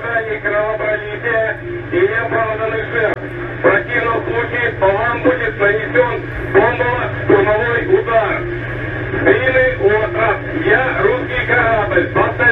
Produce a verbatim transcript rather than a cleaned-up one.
избежание кровопролития и неоправданных жертв. В противном случае по вам будет нанесен бомбово-штурмовой удар. Длинный остров. Я русский корабль. Повторяю.